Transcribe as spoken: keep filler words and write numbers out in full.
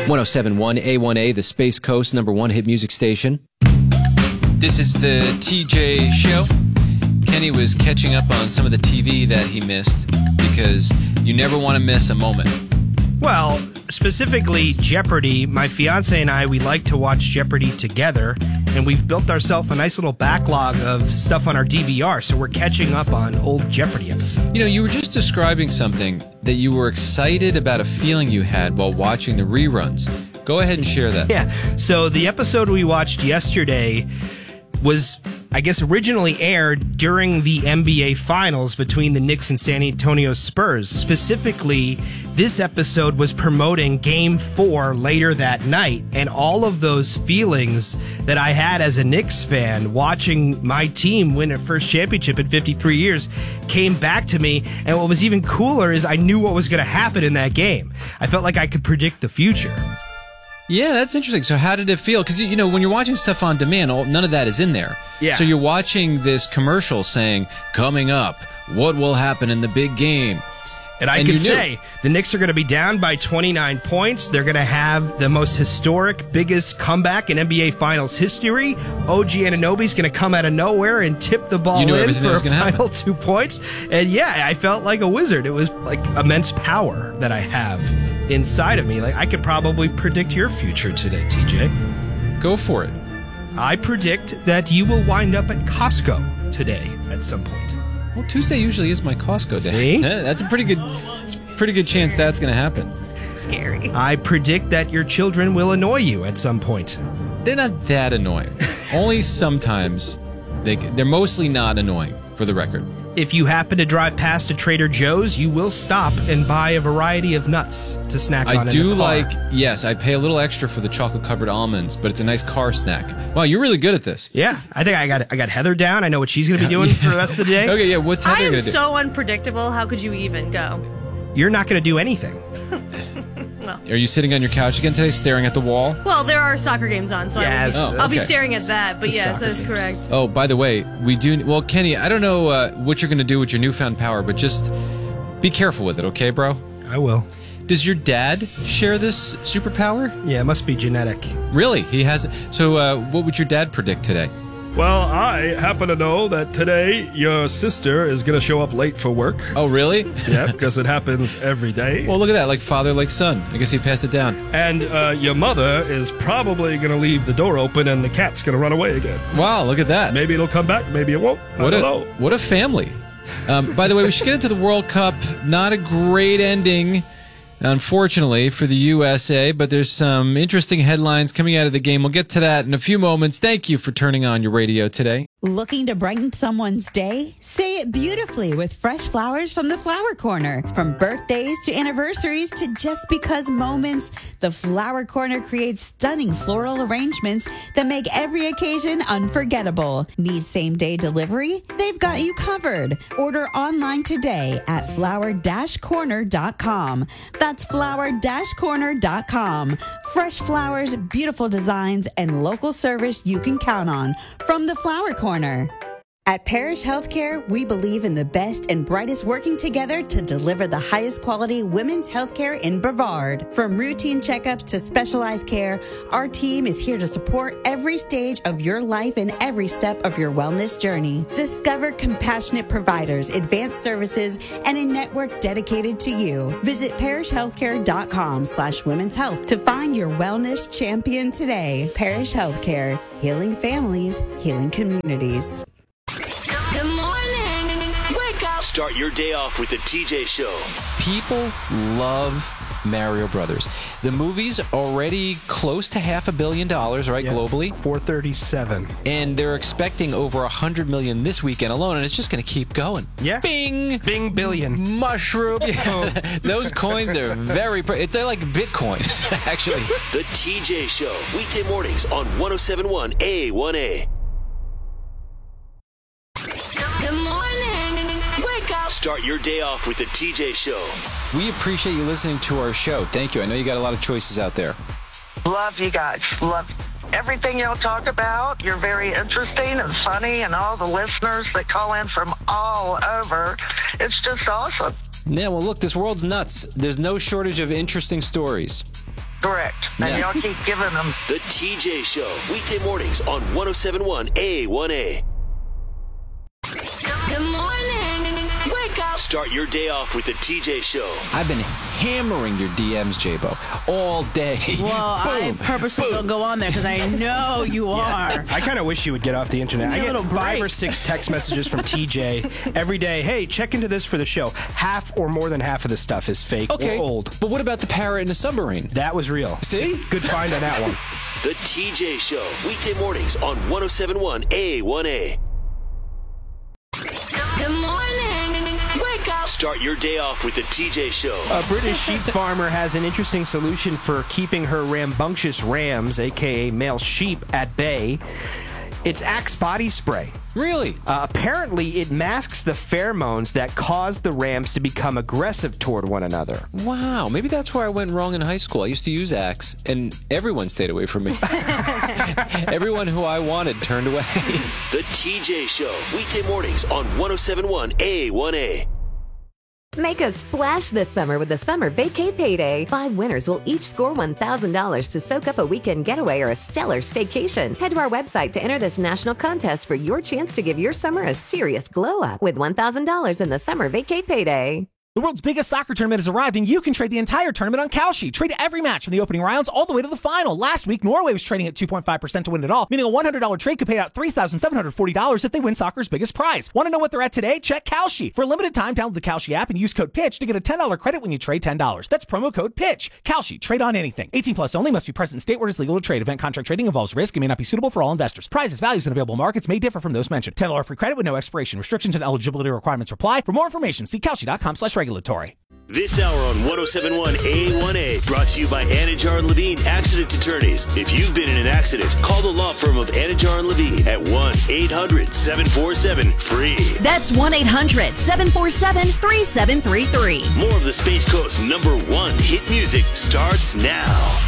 one oh seven point one A one A, the Space Coast number one hit music station. This is the T J Show. Kenny was catching up on some of the T V that he missed because you never want to miss a moment. Well, specifically Jeopardy. My fiance and I, we like to watch Jeopardy together, and we've built ourselves a nice little backlog of stuff on our D V R, so we're catching up on old Jeopardy episodes. You know, you were just describing something that you were excited about, a feeling you had while watching the reruns. Go ahead and share that. Yeah, so the episode we watched yesterday was, I guess, originally aired during the N B A Finals between the Knicks and San Antonio Spurs. Specifically, this episode was promoting Game four later that night, and all of those feelings that I had as a Knicks fan watching my team win a first championship in fifty-three years came back to me, and what was even cooler is I knew what was going to happen in that game. I felt like I could predict the future. Yeah, that's interesting. So how did it feel? Because, you know, when you're watching stuff on demand, all, none of that is in there. Yeah. So you're watching this commercial saying, coming up, what will happen in the big game? And I and could say the Knicks are going to be down by twenty-nine points. They're going to have the most historic, biggest comeback in N B A Finals history. O G Anunoby's going to come out of nowhere and tip the ball you knew in everything for that was a gonna final happen. two points. And yeah, I felt like a wizard. It was like immense power that I have inside of me. Like I could probably predict your future today, T J. Go for it. I predict that you will wind up at Costco today at some point. Well, Tuesday usually is my Costco day. See? That's a pretty good, it's a pretty good chance that's going to happen. Scary. I predict that your children will annoy you at some point. They're not that annoying. Only sometimes. They, they're mostly not annoying, for the record. If you happen to drive past a Trader Joe's, you will stop and buy a variety of nuts to snack on I in do the car. like, yes, I pay a little extra for the chocolate-covered almonds, but it's a nice car snack. Wow, you're really good at this. Yeah, I think I got I got Heather down. I know what she's going to be doing Yeah. for the rest of the day. Okay, yeah, what's Heather I am going to do? so unpredictable. How could you even go? You're not going to do anything. Are you sitting on your couch again today, staring at the wall? Well, there are soccer games on, so Yes, I will be, Oh, I'll be okay. staring at that. But The yes, soccer that is games. correct. Oh, by the way, we do... Well, Kenny, I don't know uh, what you're going to do with your newfound power, but just be careful with it, okay, bro? I will. Does your dad share this superpower? Yeah, it must be genetic. Really? He has... So uh, what would your dad predict today? Well, I happen to know that today your sister is going to show up late for work. Oh, really? Yeah, because it happens every day. Well, look at that, like father, like son. I guess he passed it down. And uh, your mother is probably going to leave the door open and the cat's going to run away again. Wow, look at that. Maybe it'll come back, maybe it won't. I What don't a know. what a family. Um, by the way, we should get into the World Cup. Not a great ending, unfortunately, for the U S A, but there's some interesting headlines coming out of the game. We'll get to that in a few moments. Thank you for turning on your radio today. Looking to brighten someone's day? Say it beautifully with fresh flowers from the Flower Corner. From birthdays to anniversaries to just because moments, the Flower Corner creates stunning floral arrangements that make every occasion unforgettable. Need same-day delivery? They've got you covered. Order online today at flower dash corner dot com. That's flower dash corner dot com. Fresh flowers, beautiful designs, and local service you can count on from the Flower Corner. At Parish Healthcare, we believe in the best and brightest working together to deliver the highest quality women's healthcare in Brevard. From routine checkups to specialized care, our team is here to support every stage of your life and every step of your wellness journey. Discover compassionate providers, advanced services, and a network dedicated to you. Visit parish healthcare dot com slash women's health to find your wellness champion today. Parish Healthcare, healing families, healing communities. Good morning. Wake up. Start your day off with the T J Show. People love Mario Brothers. The movie's already close to half a billion dollars, right, Yeah. globally? four thirty-seven. And they're expecting over a hundred million this weekend alone, and it's just going to keep going. Yeah. Bing! Bing billion. Mushroom. Those coins are very... Pre- they're like Bitcoin, actually. The T J Show. Weekday mornings on one oh seven point one A one A. Good morning. Wake up. Start your day off with the T J Show. We appreciate you listening to our show. Thank you. I know you got a lot of choices out there. Love you guys. Love everything y'all talk about. You're very interesting and funny, and all the listeners that call in from all over. It's just awesome. Yeah, well, look, this world's nuts. There's no shortage of interesting stories. Correct. And Yeah. y'all keep giving them. The T J Show, weekday mornings on one oh seven point one A one A. Good morning. Wake up. Start your day off with the T J Show. I've been hammering your D Ms, J-Bo, all day. Well, I purposely don't go on there because I know you are. I kind of wish you would get off the internet. Need I a get little five break. or six text messages from T J every day. Hey, check into this for the show. Half or more than half of the stuff is fake Okay, or old. but what about the parrot in the submarine? That was real. See? Good find on that one. The T J Show, weekday mornings on one oh seven point one A one A. Good morning. Wake up. Start your day off with the T J Show. A British sheep farmer has an interesting solution for keeping her rambunctious rams, aka male sheep, at bay. It's Axe body spray. Really? Uh, apparently, it masks the pheromones that cause the rams to become aggressive toward one another. Wow, maybe that's where I went wrong in high school. I used to use Axe, and everyone stayed away from me. Everyone who I wanted turned away. The T J Show, weekday mornings on one oh seven point one A one A. Make a splash this summer with the Summer Vacay Payday. Five winners will each score one thousand dollars to soak up a weekend getaway or a stellar staycation. Head to our website to enter this national contest for your chance to give your summer a serious glow up with one thousand dollars in the Summer Vacay Payday. The world's biggest soccer tournament has arrived, and you can trade the entire tournament on Kalshi. Trade every match from the opening rounds all the way to the final. Last week, Norway was trading at two point five percent to win it all, meaning a one hundred dollars trade could pay out three thousand seven hundred forty dollars if they win soccer's biggest prize. Want to know what they're at today? Check Kalshi. For a limited time, download the Kalshi app and use code PITCH to get a ten dollars credit when you trade ten dollars. That's promo code PITCH. Kalshi. Trade on anything. eighteen plus only. Must be present in state where it is legal to trade. Event contract trading involves risk and may not be suitable for all investors. Prizes, values, and available markets may differ from those mentioned. ten dollars free credit with no expiration. Restrictions and eligibility requirements apply. For more information, see Kalshi.com slash regulatory. This hour on one oh seven point one A one A, brought to you by Anajar and Levine Accident Attorneys. If you've been in an accident, call the law firm of Anajar and Levine at one eight hundred seven four seven free. That's one eight hundred seven four seven three seven three three. More of the Space Coast's number one hit music starts now.